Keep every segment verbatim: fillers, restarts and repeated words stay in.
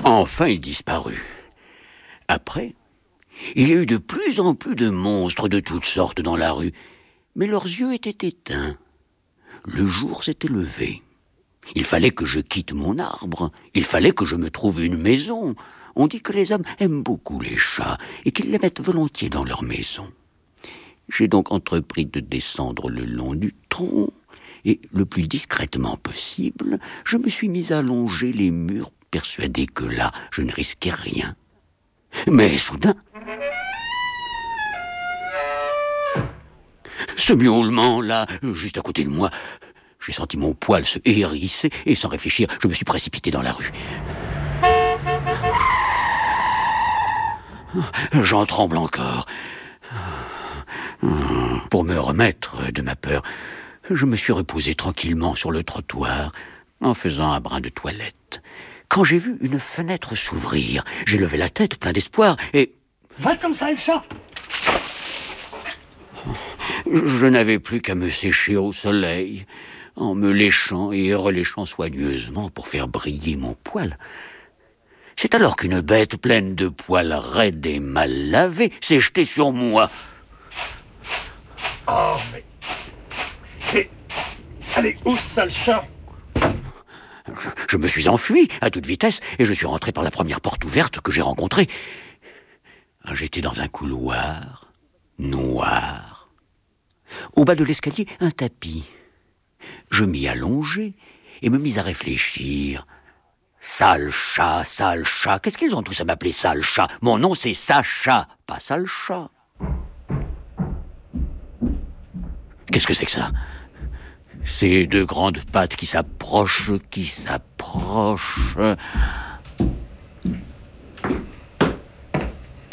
Enfin, il disparut. Après, il y a eu de plus en plus de monstres de toutes sortes dans la rue, mais leurs yeux étaient éteints. Le jour s'était levé. Il fallait que je quitte mon arbre. Il fallait que je me trouve une maison. On dit que les hommes aiment beaucoup les chats et qu'ils les mettent volontiers dans leur maison. J'ai donc entrepris de descendre le long du tronc et, le plus discrètement possible, je me suis mis à longer les murs, persuadé que là, je ne risquais rien. Mais soudain, ce miaulement-là, juste à côté de moi, j'ai senti mon poil se hérisser et sans réfléchir, je me suis précipité dans la rue. J'en tremble encore. Pour me remettre de ma peur, je me suis reposé tranquillement sur le trottoir en faisant un brin de toilette. Quand j'ai vu une fenêtre s'ouvrir, j'ai levé la tête plein d'espoir et... Va comme ça, le chat! Je n'avais plus qu'à me sécher au soleil, en me léchant et reléchant soigneusement pour faire briller mon poil. C'est alors qu'une bête pleine de poils raides et mal lavés s'est jetée sur moi. Oh, mais... mais... Allez, où ça, le chat? Je me suis enfui à toute vitesse et je suis rentré par la première porte ouverte que j'ai rencontrée. J'étais dans un couloir noir. Au bas de l'escalier, un tapis. Je m'y allongeai et me mis à réfléchir. Sale chat, sale chat, qu'est-ce qu'ils ont tous à m'appeler sale chat? Mon nom c'est Sacha, pas sale chat. Qu'est-ce que c'est que ça? Ces deux grandes pattes qui s'approchent, qui s'approchent.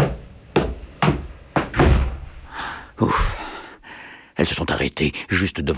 Ouf. Elles se sont arrêtées juste devant